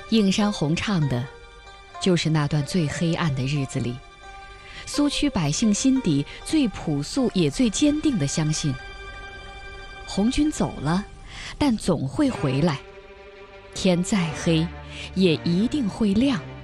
映山红唱的，就是那段最黑暗的日子里，苏区百姓心底最朴素也最坚定地相信：红军走了，但总会回来，天再黑，也一定会亮。